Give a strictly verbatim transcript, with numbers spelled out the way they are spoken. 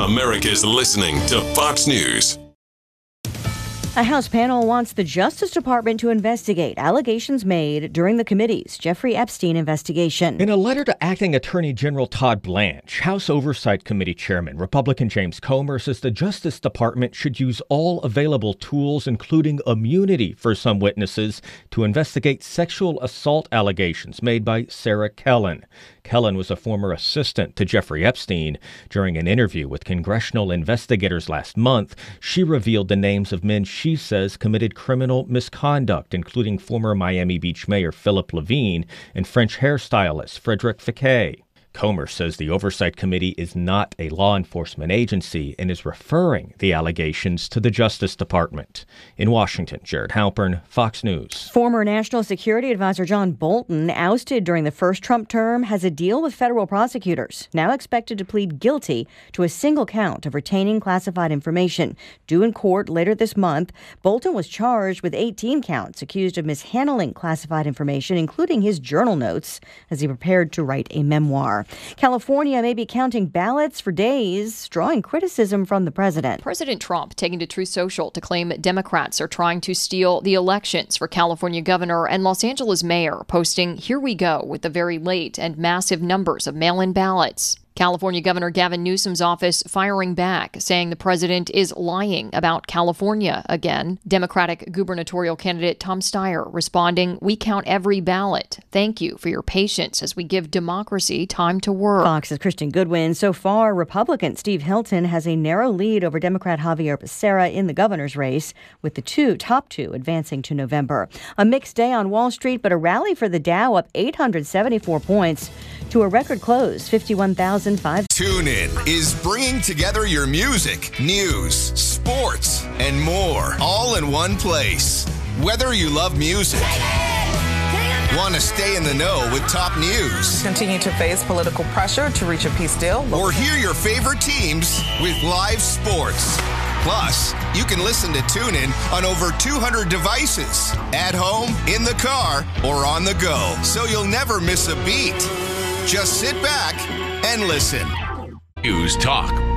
America's listening to Fox News. A House panel wants the Justice Department to investigate allegations made during the committee's Jeffrey Epstein investigation. In a letter to Acting Attorney General Todd Blanche, House Oversight Committee Chairman Republican James Comer says the Justice Department should use all available tools, including immunity for some witnesses, to investigate sexual assault allegations made by Sarah Kellen. Kellen was a former assistant to Jeffrey Epstein. During an interview with congressional investigators last month, she revealed the names of men she says committed criminal misconduct, including former Miami Beach Mayor Philip Levine and French hairstylist Frederic Fekkai. Comer says the Oversight Committee is not a law enforcement agency and is referring the allegations to the Justice Department. In Washington, Jared Halpern, Fox News. Former National Security Advisor John Bolton, ousted during the first Trump term, has a deal with federal prosecutors, now expected to plead guilty to a single count of retaining classified information. Due in court later this month, Bolton was charged with eighteen counts, accused of mishandling classified information, including his journal notes, as he prepared to write a memoir. California may be counting ballots for days, drawing criticism from the president. President Trump taking to Truth Social to claim Democrats are trying to steal the elections for California governor and Los Angeles mayor, posting, "Here we go," with the very late and massive numbers of mail-in ballots. California Governor Gavin Newsom's office firing back, saying the president is lying about California again. Democratic gubernatorial candidate Tom Steyer responding, "We count every ballot. Thank you for your patience as we give democracy time to work." Fox's Christian Goodwin. So far, Republican Steve Hilton has a narrow lead over Democrat Javier Becerra in the governor's race, with the two top two advancing to November. A mixed day on Wall Street, but a rally for the Dow, up eight hundred seventy-four points to a record close, fifty-one thousand five. TuneIn is bringing together your music, news, sports, and more, all in one place. Whether you love music, want to stay in the know with top news, continue to face political pressure to reach a peace deal, or hear your favorite teams with live sports. Plus, you can listen to TuneIn on over two hundred devices, at home, in the car, or on the go, so you'll never miss a beat. Just sit back and listen. News Talk